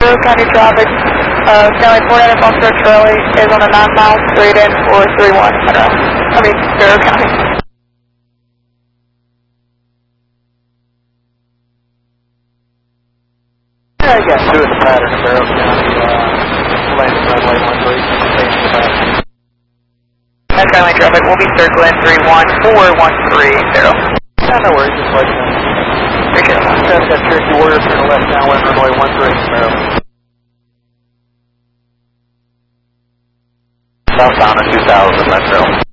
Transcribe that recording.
County traffic, County 400 Foster Charlie is on a 9-mile straight in for 31 Monroe. Barrow County. Yeah, doing the pattern in Barrow County, landing runway 13, facing the back. County traffic will be circling 31413 Barrow. Yeah, no worries, just like that. Appreciate it. That's that tricky warrior for the left downwind runway 13 Barrow. Southbound at 2000, Metro.